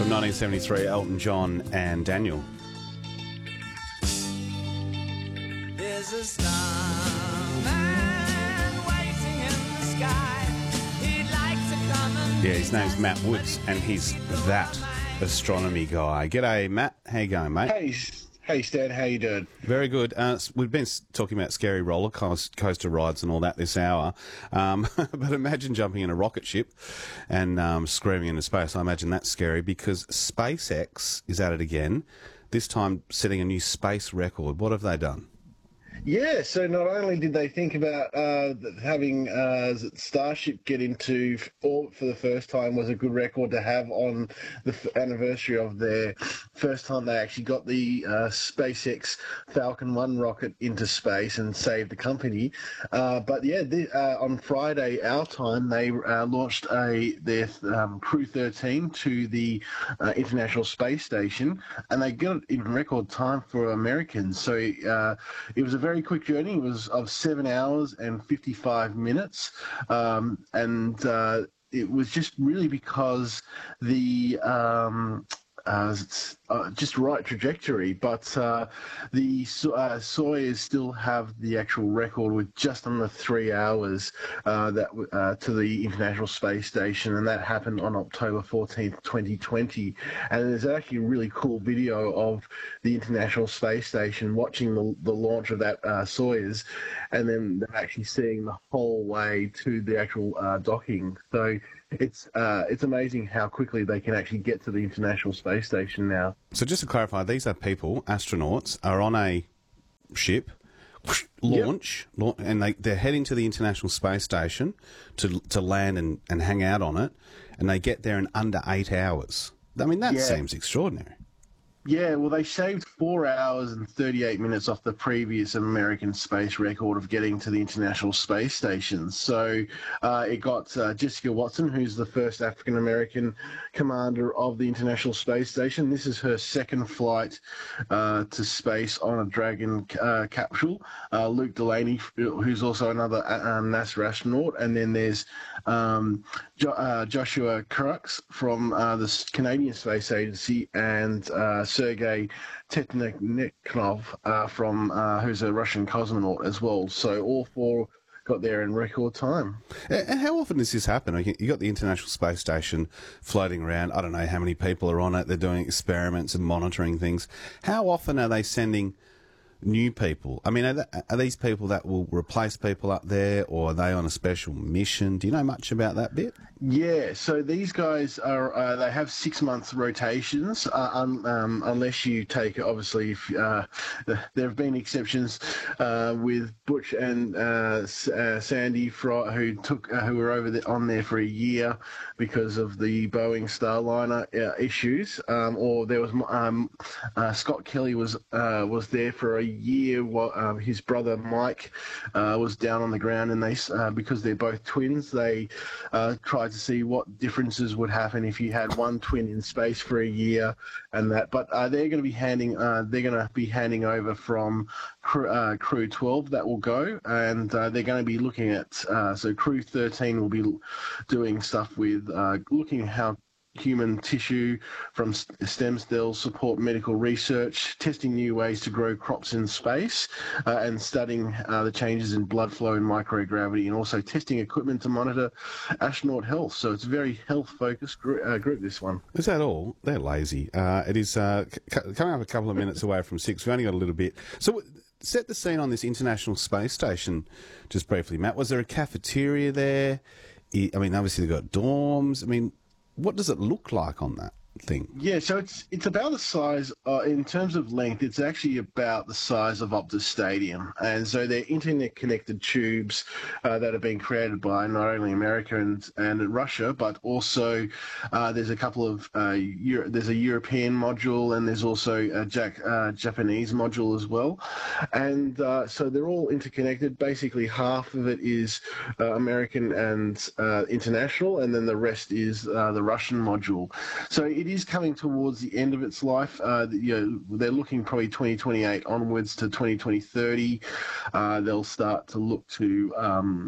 from 1973, Elton John and Daniel. There's a starman waiting in the sky. He'd like to come and Yeah, his name's Matt Woods, and he's that astronomy guy. G'day, Matt. How you going, mate? Hey, Stan, how you doing? Very good. We've been talking about scary roller coaster rides and all that this hour, but imagine jumping in a rocket ship and screaming into space. I imagine that's scary because SpaceX is at it again, this time setting a new space record. What have they done? Yeah, so not only did they think about having Starship get into orbit for the first time was a good record to have on the anniversary of their first time they actually got the SpaceX Falcon 1 rocket into space and saved the company. But yeah, on Friday, our time, they launched their Crew 13 to the International Space Station, and they got it in record time for Americans. So it was a very quick journey. It was of 7 hours and 55 minutes, and it was just really because the just right trajectory, but the Soyuz still have the actual record with just under 3 hours to the International Space Station, and that happened on October 14th, 2020. And there's actually a really cool video of the International Space Station watching the launch of that Soyuz, and then they're actually seeing the whole way to the actual docking. So it's amazing how quickly they can actually get to the International Space Station now. So just to clarify, these are people, astronauts, are on a ship, launch, and they're heading to the International Space Station to land and hang out on it, and they get there in under 8 hours. I mean, that seems extraordinary. Yeah, well, they shaved 4 hours and 38 minutes off the previous American space record of getting to the International Space Station. So it got Jessica Watson, who's the first African-American commander of the International Space Station. This is her second flight to space on a Dragon capsule. Luke Delaney, who's also another NASA astronaut. And then there's Joshua Crux from the Canadian Space Agency, and Sergei Tetnikov who's a Russian cosmonaut as well. So all four got there in record time. And how often does this happen? You got the International Space Station floating around. I don't know how many people are on it. They're doing experiments and monitoring things. How often are they sending new people? I mean, are these people that will replace people up there, or are they on a special mission? Do you know much about that bit? Yeah, so these guys are, they have 6 month rotations, unless you take, obviously, there have been exceptions with Butch and Sandy who were on there for a year because of the Boeing Starliner issues, or there was Scott Kelly was there for a year while his brother Mike was down on the ground, and they because they're both twins, they tried to see what differences would happen if you had one twin in space for a year and that. But they're going to be handing over from Crew 12 that will go, and they're going to be looking at so Crew 13 will be doing stuff with looking at how human tissue from stem cells support medical research, testing new ways to grow crops in space, and studying the changes in blood flow and microgravity, and also testing equipment to monitor astronaut health. So it's a very health-focused group, this one. Is that all? They're lazy. It is coming up a couple of minutes away from 6. We've only got a little bit. So set the scene on this International Space Station just briefly, Matt. Was there a cafeteria there? I mean, obviously they've got dorms. I mean, what does it look like on that thing? Yeah, so it's about the size, in terms of length, it's actually about the size of Optus Stadium. And so they're internet-connected tubes that are being created by not only America and Russia, but also there's a couple of, there's a European module, and there's also a Japanese module as well. And so they're all interconnected. Basically, half of it is American and international, and then the rest is the Russian module. So it is coming towards the end of its life. They're looking probably 2028 onwards to 2030. They'll start to look to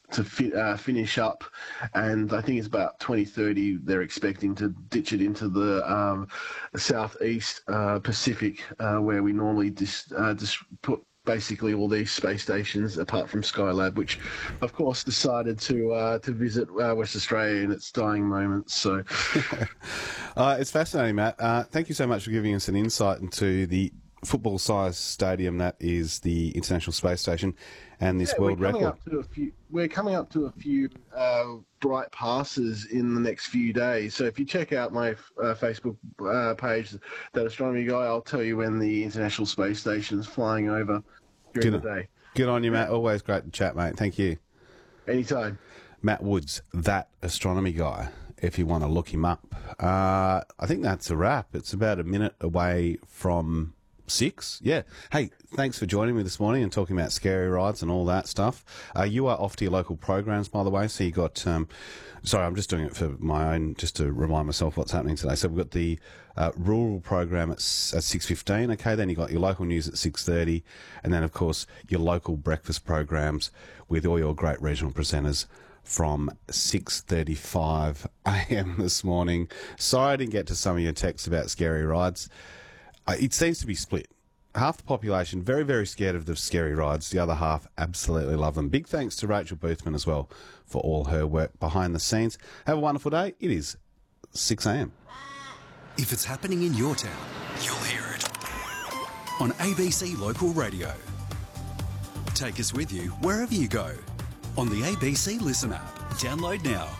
finish up, and I think it's about 2030. They're expecting to ditch it into the southeast Pacific, where we normally just put basically all these space stations, apart from Skylab, which, of course, decided to visit West Australia in its dying moments. So, it's fascinating, Matt. Thank you so much for giving us an insight into the football-sized stadium that is the International Space Station and this world record. We're coming up to a few bright passes in the next few days. So if you check out my Facebook page, That Astronomy Guy, I'll tell you when the International Space Station is flying over during the day. Good on you, Matt. Always great to chat, mate. Thank you. Anytime. Matt Woods, That Astronomy Guy, if you want to look him up. I think that's a wrap. It's about a minute away from 6. Yeah. Hey, thanks for joining me this morning and talking about scary rides and all that stuff. You are off to your local programs, by the way. So you got, sorry, I'm just doing it for my own, just to remind myself what's happening today. So we've got the rural program at 6:15. Okay, then you got your local news at 6:30, and then of course your local breakfast programs with all your great regional presenters from 6:35 a.m. this morning. Sorry I didn't get to some of your texts about scary rides. It seems to be split. Half the population very, very scared of the scary rides. The other half absolutely love them. Big thanks to Rachel Boothman as well for all her work behind the scenes. Have a wonderful day. It is 6 a.m. If it's happening in your town, you'll hear it on ABC Local Radio. Take us with you wherever you go on the ABC Listen app. Download now.